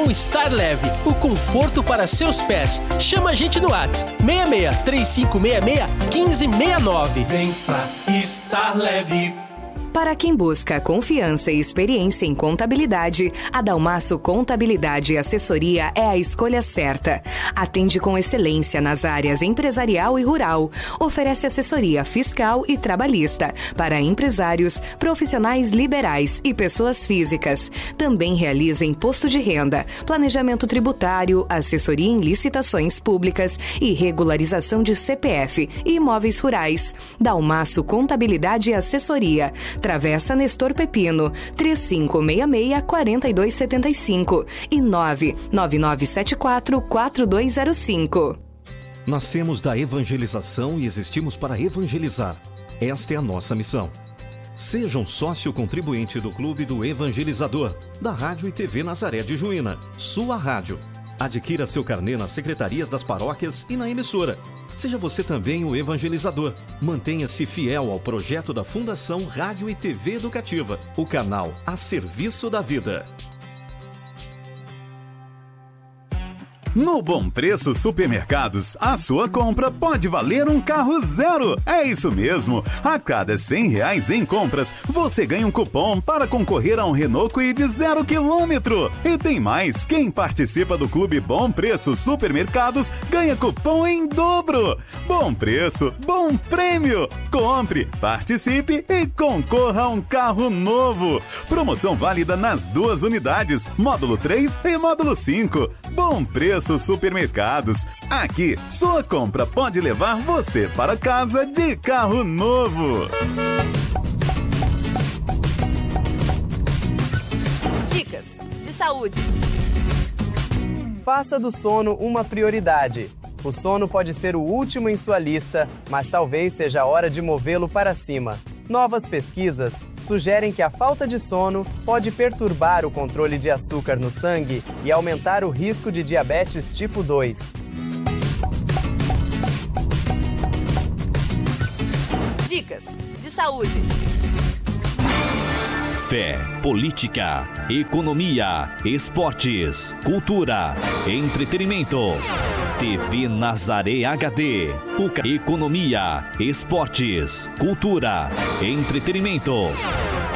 Com Estar Leve, o conforto para seus pés. Chama a gente no WhatsApp 66 3566 1569. Vem pra Estar Leve. Para quem busca confiança e experiência em contabilidade, a Dalmaço Contabilidade e Assessoria é a escolha certa. Atende com excelência nas áreas empresarial e rural. Oferece assessoria fiscal e trabalhista para empresários, profissionais liberais e pessoas físicas. Também realiza imposto de renda, planejamento tributário, assessoria em licitações públicas e regularização de CPF e imóveis rurais. Dalmaço Contabilidade e Assessoria. Travessa Nestor Pepino, 3566-4275 e 99974-4205. Nascemos da evangelização e existimos para evangelizar. Esta é a nossa missão. Seja um sócio contribuinte do Clube do Evangelizador, da Rádio e TV Nazaré de Juína, sua rádio. Adquira seu carnê nas secretarias das paróquias e na emissora. Seja você também o evangelizador. Mantenha-se fiel ao projeto da Fundação Rádio e TV Educativa, o canal a serviço da vida. No Bom Preço Supermercados, a sua compra pode valer um carro zero. É isso mesmo. A cada R$100 em compras, você ganha um cupom para concorrer a um Renault Kwid 0 km. E tem mais, quem participa do Clube Bom Preço Supermercados ganha cupom em dobro. Bom preço, bom prêmio. Compre, participe e concorra a um carro novo. Promoção válida nas 2 unidades, módulo 3 e módulo 5. Bom Preço Supermercados. Aqui, sua compra pode levar você para casa de carro novo. Dicas de saúde. Faça do sono uma prioridade. O sono pode ser o último em sua lista, mas talvez seja a hora de movê-lo para cima. Novas pesquisas sugerem que a falta de sono pode perturbar o controle de açúcar no sangue e aumentar o risco de diabetes tipo 2. Dicas de saúde. Fé, política, economia, esportes, cultura, entretenimento. TV Nazaré HD. Economia, esportes, cultura, entretenimento.